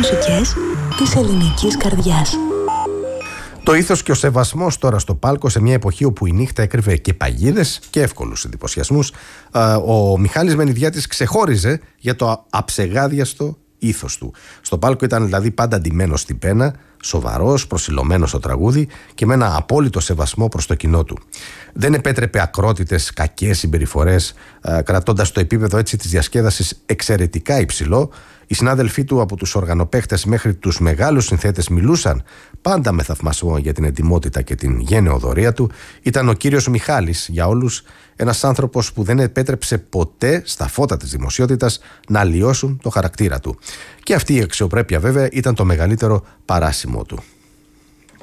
μουσικές της ελληνικής καρδιάς. Το ήθος και ο σεβασμός τώρα στο πάλκο, σε μια εποχή όπου η νύχτα έκρυβε και παγίδες και εύκολους εντυπωσιασμούς, ο Μιχάλης Μενιδιάτης ξεχώριζε για το αψεγάδιαστο ήθος του. Στο πάλκο ήταν δηλαδή πάντα ντυμένος στην πένα, σοβαρός, προσιλωμένος στο τραγούδι και με ένα απόλυτο σεβασμό προς το κοινό του. Δεν επέτρεπε ακρότητες, κακές συμπεριφορές, κρατώντας το επίπεδο έτσι της διασκέδασης εξαιρετικά υψηλό. Οι συνάδελφοί του, από τους οργανοπαίχτες μέχρι τους μεγάλους συνθέτες, μιλούσαν πάντα με θαυμασμό για την εντιμότητα και την γενεοδορία του. Ήταν ο κύριος Μιχάλης για όλους, ένας άνθρωπος που δεν επέτρεψε ποτέ στα φώτα της δημοσιότητας να αλλοιώσουν το χαρακτήρα του. Και αυτή η αξιοπρέπεια βέβαια ήταν το μεγαλύτερο παράσημο του.